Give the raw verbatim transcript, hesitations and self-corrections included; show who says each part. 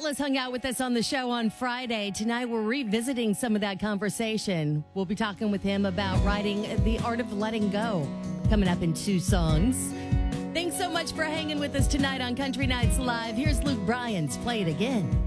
Speaker 1: Atlas hung out with us on the show on Friday. Tonight, we're revisiting some of that conversation. We'll be talking with him about writing The Art of Letting Go, coming up in two songs. Thanks so much for hanging with us tonight on Country Nights Live. Here's Luke Bryan's Play It Again.